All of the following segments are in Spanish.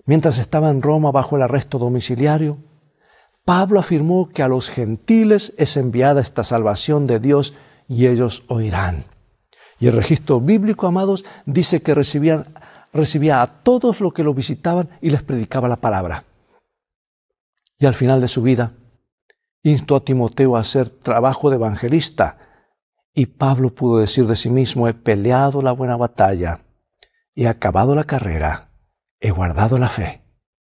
mientras estaba en Roma bajo el arresto domiciliario, Pablo afirmó que a los gentiles es enviada esta salvación de Dios y ellos oirán. Y el registro bíblico, amados, dice que recibía a todos los que lo visitaban y les predicaba la palabra. Y al final de su vida, instó a Timoteo a hacer trabajo de evangelista. Y Pablo pudo decir de sí mismo: he peleado la buena batalla, he acabado la carrera, he guardado la fe.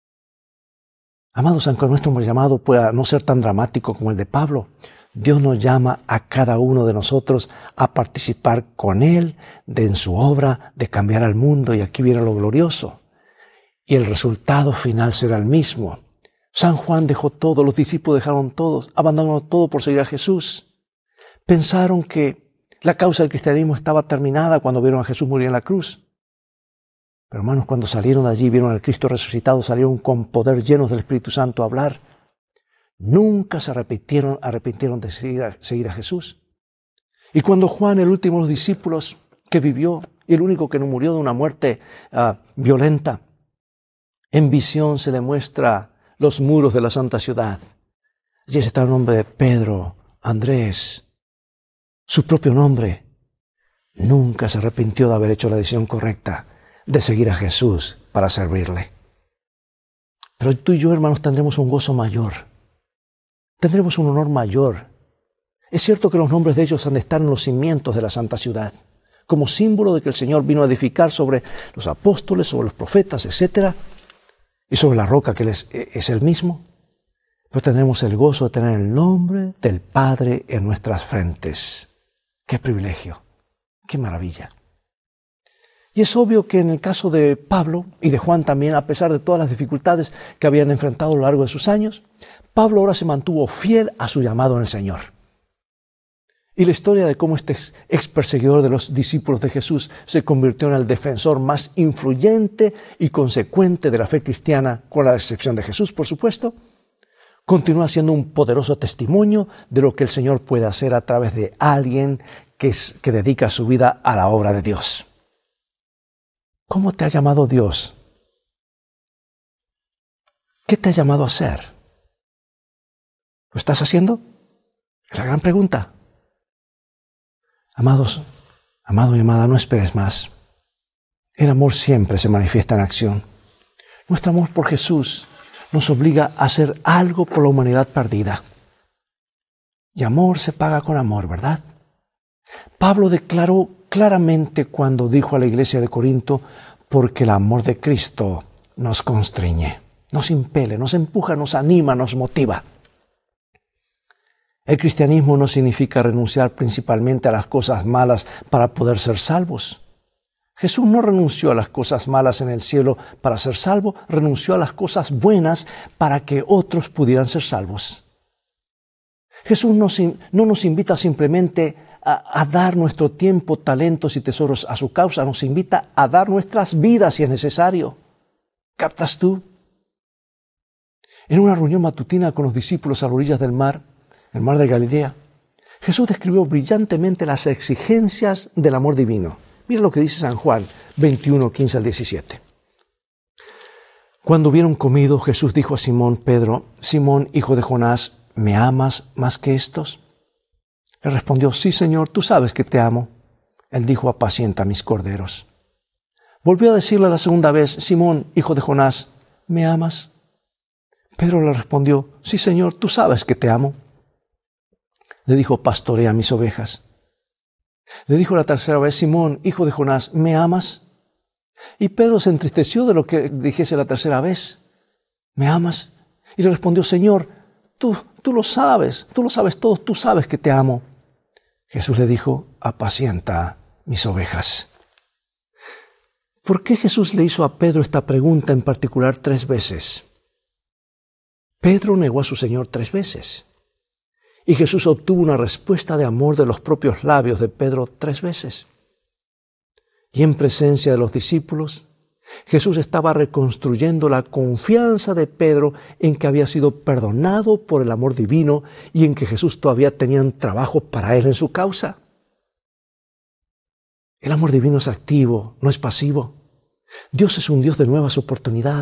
Amados, aunque nuestro llamado pueda no ser tan dramático como el de Pablo, Dios nos llama a cada uno de nosotros a participar con Él en su obra de cambiar al mundo. Y aquí viene lo glorioso. Y el resultado final será el mismo. San Juan dejó todo, los discípulos dejaron todos, abandonaron todo por seguir a Jesús. Pensaron que la causa del cristianismo estaba terminada cuando vieron a Jesús morir en la cruz. Pero hermanos, cuando salieron de allí, vieron al Cristo resucitado, salieron con poder, llenos del Espíritu Santo a hablar. Nunca se arrepintieron de seguir a Jesús. Y cuando Juan, el último de los discípulos que vivió, y el único que no murió de una muerte violenta, en visión se le muestra los muros de la santa ciudad. Allí está el nombre de Pedro, Andrés, su propio nombre. Nunca se arrepintió de haber hecho la decisión correcta de seguir a Jesús para servirle. Pero tú y yo, hermanos, tendremos un gozo mayor. Tendremos un honor mayor. Es cierto que los nombres de ellos han de estar en los cimientos de la santa ciudad, como símbolo de que el Señor vino a edificar sobre los apóstoles, sobre los profetas, etc., y sobre la roca que es Él mismo. Pero tendremos el gozo de tener el nombre del Padre en nuestras frentes. ¡Qué privilegio! ¡Qué maravilla! Y es obvio que en el caso de Pablo y de Juan también, a pesar de todas las dificultades que habían enfrentado a lo largo de sus años, Pablo ahora se mantuvo fiel a su llamado en el Señor. Y la historia de cómo este ex perseguidor de los discípulos de Jesús se convirtió en el defensor más influyente y consecuente de la fe cristiana, con la excepción de Jesús, por supuesto, continúa siendo un poderoso testimonio de lo que el Señor puede hacer a través de alguien que dedica su vida a la obra de Dios. ¿Cómo te ha llamado Dios? ¿Qué te ha llamado a hacer? ¿Lo estás haciendo? Es la gran pregunta. Amados, amado y amada, no esperes más. El amor siempre se manifiesta en acción. Nuestro amor por Jesús nos obliga a hacer algo por la humanidad perdida. Y amor se paga con amor, ¿verdad? Pablo declaró claramente cuando dijo a la iglesia de Corinto: porque el amor de Cristo nos constriñe, nos impele, nos empuja, nos anima, nos motiva. El cristianismo no significa renunciar principalmente a las cosas malas para poder ser salvos. Jesús no renunció a las cosas malas en el cielo para ser salvo, renunció a las cosas buenas para que otros pudieran ser salvos. Jesús no nos invita simplemente a dar nuestro tiempo, talentos y tesoros a su causa, nos invita a dar nuestras vidas si es necesario. ¿Captas tú? En una reunión matutina con los discípulos a las orillas del mar, el mar de Galilea, Jesús describió brillantemente las exigencias del amor divino. Mira lo que dice San Juan 21, 15 al 17. Cuando hubieron comido, Jesús dijo a Simón Pedro: Simón, hijo de Jonás, ¿me amas más que estos? Le respondió: sí, Señor, tú sabes que te amo. Él dijo: apacienta mis corderos. Volvió a decirle la segunda vez: Simón, hijo de Jonás, ¿me amas? Pedro le respondió: sí, Señor, tú sabes que te amo. Le dijo: pastorea mis ovejas. Le dijo la tercera vez: Simón, hijo de Jonás, ¿me amas? Y Pedro se entristeció de lo que dijese la tercera vez: ¿me amas? Y le respondió: Señor, tú lo sabes todo, tú sabes que te amo. Jesús le dijo: apacienta mis ovejas. ¿Por qué Jesús le hizo a Pedro esta pregunta en particular 3 veces? Pedro negó a su Señor 3 veces. Y Jesús obtuvo una respuesta de amor de los propios labios de Pedro 3 veces. Y en presencia de los discípulos, Jesús estaba reconstruyendo la confianza de Pedro en que había sido perdonado por el amor divino y en que Jesús todavía tenía un trabajo para él en su causa. El amor divino es activo, no es pasivo. Dios es un Dios de nuevas oportunidades.